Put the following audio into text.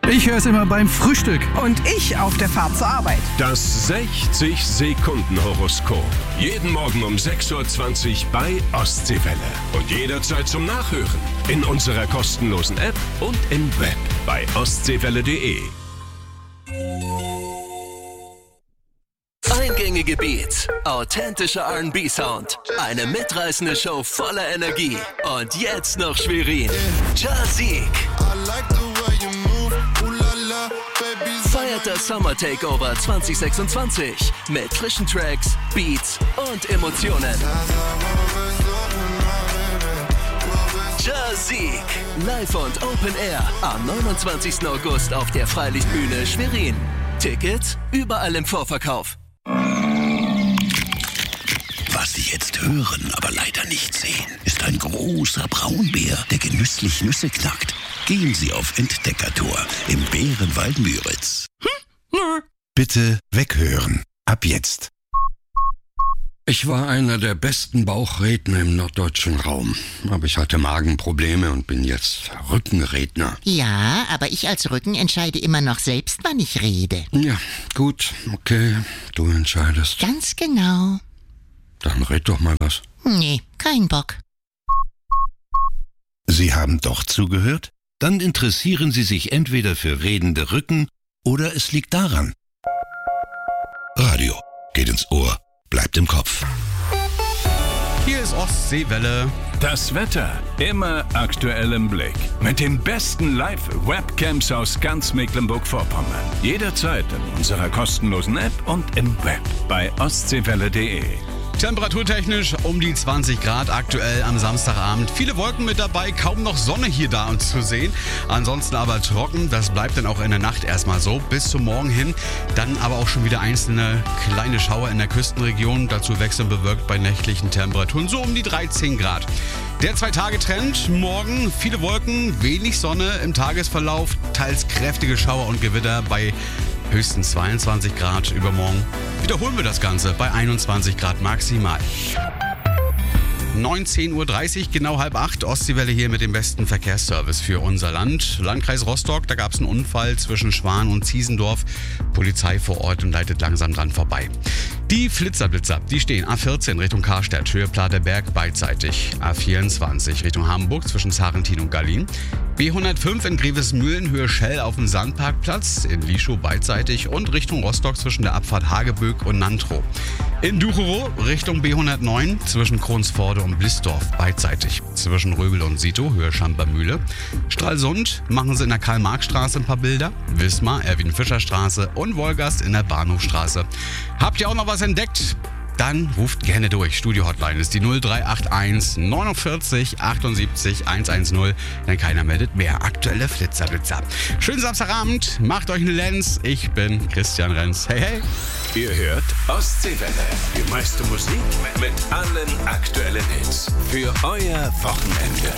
Ich höre es immer beim Frühstück. Und ich auf der Fahrt zur Arbeit. Das 60-Sekunden-Horoskop. Jeden Morgen um 6.20 Uhr bei Ostseewelle. Und jederzeit zum Nachhören. In unserer kostenlosen App und im Web bei ostseewelle.de. Eingängige Beats, authentischer R&B-Sound, eine mitreißende Show voller Energie und jetzt noch Schwerin. Jazik feiert das Summer Takeover 2026 mit frischen Tracks, Beats und Emotionen. Jazik, live und Open Air am 29. August auf der Freilichtbühne Schwerin. Tickets überall im Vorverkauf. Was Sie jetzt hören, aber leider nicht sehen, ist ein großer Braunbär, der genüsslich Nüsse knackt. Gehen Sie auf Entdeckertour im Bärenwald Müritz. Bitte weghören. Ab jetzt. Ich war einer der besten Bauchredner im norddeutschen Raum. Aber ich hatte Magenprobleme und bin jetzt Rückenredner. Ja, aber ich als Rücken entscheide immer noch selbst, wann ich rede. Ja, gut, okay, du entscheidest. Ganz genau. Dann red doch mal was. Nee, kein Bock. Sie haben doch zugehört? Dann interessieren Sie sich entweder für redende Rücken oder es liegt daran. Radio geht ins Ohr, bleibt im Kopf. Hier ist Ostseewelle. Das Wetter immer aktuell im Blick. Mit den besten Live-Webcams aus ganz Mecklenburg-Vorpommern. Jederzeit in unserer kostenlosen App und im Web bei ostseewelle.de. Temperaturtechnisch um die 20 Grad aktuell am Samstagabend. Viele Wolken mit dabei, kaum noch Sonne hier da uns zu sehen. Ansonsten aber trocken, das bleibt dann auch in der Nacht erstmal so, bis zum Morgen hin. Dann aber auch schon wieder einzelne kleine Schauer in der Küstenregion. Dazu wechseln bewölkt bei nächtlichen Temperaturen so um die 13 Grad. Der 2-Tage-Trend, morgen viele Wolken, wenig Sonne im Tagesverlauf, teils kräftige Schauer und Gewitter bei höchstens 22 Grad übermorgen. Wiederholen wir das Ganze bei 21 Grad maximal. 19.30 Uhr, genau 7:30, Ostseewelle hier mit dem besten Verkehrsservice für unser Land. Landkreis Rostock, da gab es einen Unfall zwischen Schwan und Ziesendorf. Polizei vor Ort und leitet langsam dran vorbei. Die Flitzerblitzer, die stehen A14 Richtung Karstadt, Höhe Platerberg beidseitig. A24 Richtung Hamburg zwischen Zarentin und Gallien. B105 in Grevesmühlen, Höhe Schell auf dem Sandparkplatz, in Lischow beidseitig und Richtung Rostock zwischen der Abfahrt Hageböck und Nantrow. In Ducherow Richtung B109 zwischen Kronsforde und Blisdorf beidseitig. Zwischen Röbel und Sito, Höhe Schampermühle. Stralsund machen sie in der Karl-Marx-Straße ein paar Bilder. Wismar, Erwin-Fischer-Straße und Wolgast in der Bahnhofstraße. Habt ihr auch noch was entdeckt? Dann ruft gerne durch. Studio-Hotline ist die 0381 49 78 110. Denn keiner meldet mehr. Aktuelle Flitzerblitzer. Schönen Samstagabend. Macht euch eine Lenz. Ich bin Christian Renz. Hey, hey. Ihr hört Ostseewelle. Die meiste Musik mit allen aktuellen Hits. Für euer Wochenende.